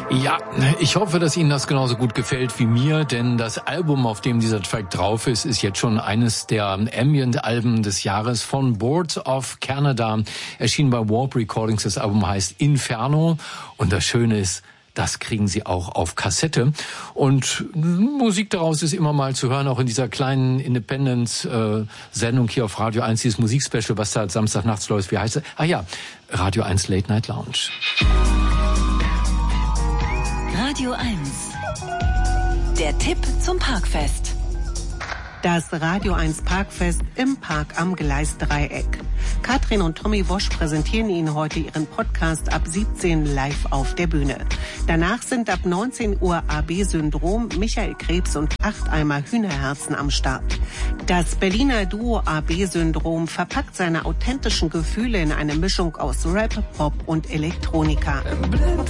Ja, ich hoffe, dass Ihnen das genauso gut gefällt wie mir, denn das Album, auf dem dieser Track drauf ist, ist jetzt schon eines der Ambient-Alben des Jahres von Boards of Canada, erschienen bei Warp Recordings. Das Album heißt Inferno und das Schöne ist, das kriegen Sie auch auf Kassette. Und Musik daraus ist immer mal zu hören, auch in dieser kleinen Independent-Sendung hier auf Radio 1, dieses Musikspecial, was da Samstagnachts läuft. Wie heißt es? Ah ja, Radio 1 Late Night Lounge. Radio 1. Der Tipp zum Parkfest. Das Radio 1 Parkfest im Park am Gleisdreieck. Katrin und Tommy Wosch präsentieren Ihnen heute ihren Podcast ab 17 live auf der Bühne. Danach sind ab 19 Uhr AB-Syndrom, Michael Krebs und 8 Eimer Hühnerherzen am Start. Das Berliner Duo AB-Syndrom verpackt seine authentischen Gefühle in eine Mischung aus Rap, Pop und Elektronika. Blind